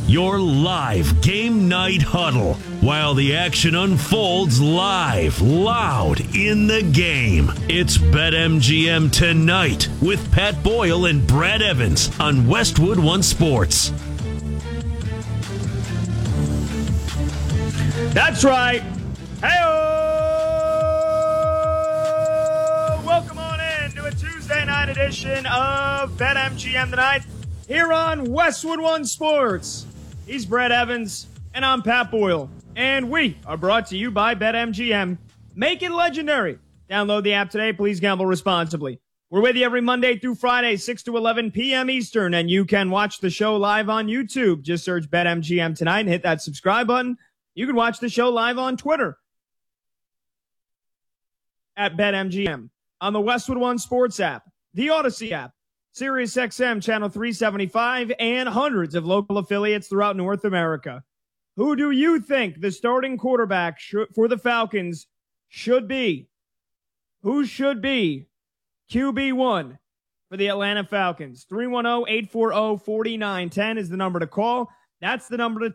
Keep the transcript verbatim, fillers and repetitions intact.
your live game night huddle, while the action unfolds live, loud in the game. It's BetMGM Tonight with Pat Boyle and Brad Evans on Westwood One Sports. That's right. Hey-o! Welcome on in to a Tuesday night edition of BetMGM Tonight here on Westwood One Sports. He's Brad Evans, and I'm Pat Boyle. And we are brought to you by BetMGM. Make it legendary. Download the app today. Please gamble responsibly. We're with you every Monday through Friday, six to eleven p.m. Eastern, and you can watch the show live on YouTube. Just search BetMGM Tonight and hit that subscribe button. You can watch the show live on Twitter at BetMGM, on the Westwood One Sports app, the Odyssey app, SiriusXM Channel three seventy-five, and hundreds of local affiliates throughout North America. Who do you think the starting quarterback should, for the Falcons should be? Who should be Q B one for the Atlanta Falcons? three one zero, eight four zero, four nine one zero is the number to call. That's the number to